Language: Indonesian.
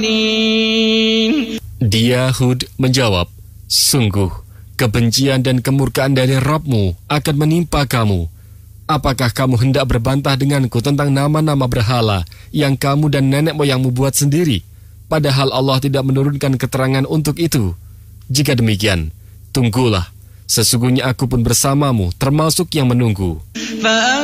Dia Hud menjawab, "Sungguh, kebencian dan kemurkaan dari Rabb-mu akan menimpa kamu. Apakah kamu hendak berbantah denganku tentang nama-nama berhala yang kamu dan nenek moyangmu buat sendiri, padahal Allah tidak menurunkan keterangan untuk itu? Jika demikian, tunggulah, sesungguhnya aku pun bersamamu, termasuk yang menunggu."